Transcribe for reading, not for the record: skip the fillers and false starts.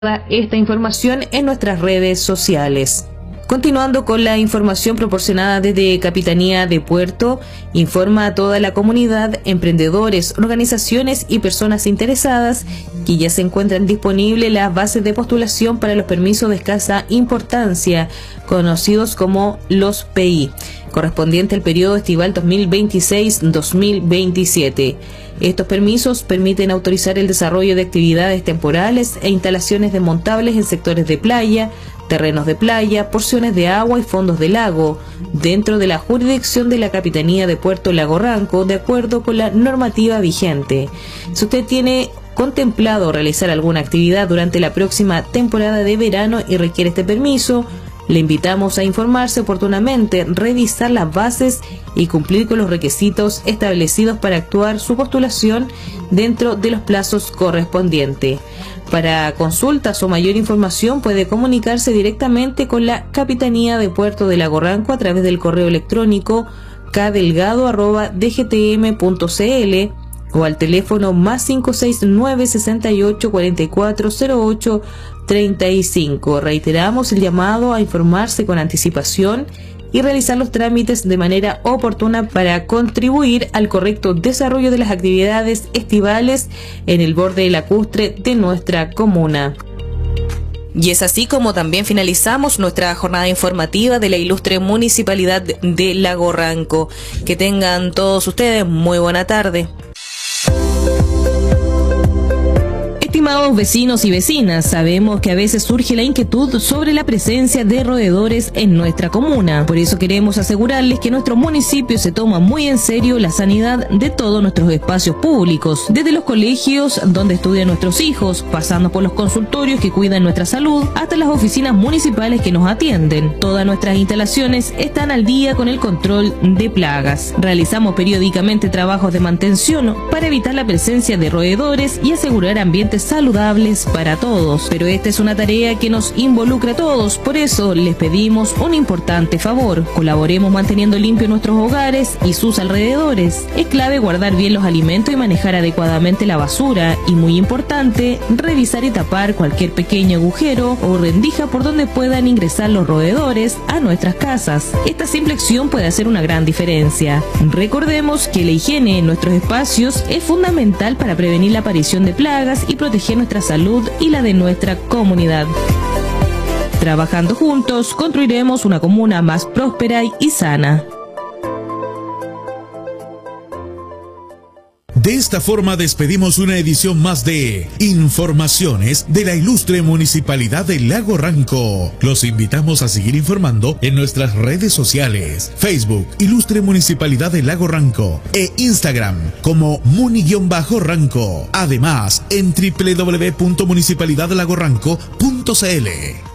esta información en nuestras redes sociales. Continuando con la información proporcionada desde Capitanía de Puerto, informa a toda la comunidad, emprendedores, organizaciones y personas interesadas que ya se encuentran disponibles las bases de postulación para los permisos de escasa importancia, conocidos como los PI, correspondiente al periodo estival 2026-2027. Estos permisos permiten autorizar el desarrollo de actividades temporales e instalaciones desmontables en sectores de playa, terrenos de playa, porciones de agua y fondos de lago, dentro de la jurisdicción de la Capitanía de Puerto Lago Ranco, de acuerdo con la normativa vigente. Si usted tiene contemplado realizar alguna actividad durante la próxima temporada de verano y requiere este permiso, le invitamos a informarse oportunamente, revisar las bases y cumplir con los requisitos establecidos para actuar su postulación dentro de los plazos correspondientes. Para consultas o mayor información puede comunicarse directamente con la Capitanía de Puerto de Lago Ranco a través del correo electrónico kdelgado@dgtm.cl o al teléfono +569 68 44 08 35. Reiteramos el llamado a informarse con anticipación y realizar los trámites de manera oportuna para contribuir al correcto desarrollo de las actividades estivales en el borde lacustre de nuestra comuna. Y es así como también finalizamos nuestra jornada informativa de la ilustre Municipalidad de Lago Ranco. Que tengan todos ustedes muy buena tarde. Estimados vecinos y vecinas, sabemos que a veces surge la inquietud sobre la presencia de roedores en nuestra comuna. Por eso queremos asegurarles que nuestro municipio se toma muy en serio la sanidad de todos nuestros espacios públicos, desde los colegios donde estudian nuestros hijos, pasando por los consultorios que cuidan nuestra salud, hasta las oficinas municipales que nos atienden. Todas nuestras instalaciones están al día con el control de plagas. Realizamos periódicamente trabajos de mantención para evitar la presencia de roedores y asegurar ambientes saludables para todos, pero esta es una tarea que nos involucra a todos. Por eso les pedimos un importante favor: colaboremos manteniendo limpios nuestros hogares y sus alrededores. Es clave guardar bien los alimentos y manejar adecuadamente la basura, y muy importante, revisar y tapar cualquier pequeño agujero o rendija por donde puedan ingresar los roedores a nuestras casas. Esta simple acción puede hacer una gran diferencia. Recordemos que la higiene en nuestros espacios es fundamental para prevenir la aparición de plagas y proteger nuestra salud y la de nuestra comunidad. Trabajando juntos, construiremos una comuna más próspera y sana. De esta forma despedimos una edición más de Informaciones de la ilustre Municipalidad de Lago Ranco. Los invitamos a seguir informando en nuestras redes sociales: Facebook, Ilustre Municipalidad de Lago Ranco, e Instagram como Muni-Ranco. Además, en www.municipalidadlagoranco.cl.